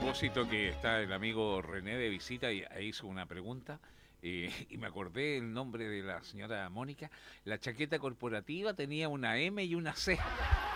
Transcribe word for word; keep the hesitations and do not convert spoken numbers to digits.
propósito que está el amigo René de visita y ahí hizo una pregunta, eh, y me acordé el nombre de la señora Mónica. La chaqueta corporativa tenía una M y una C.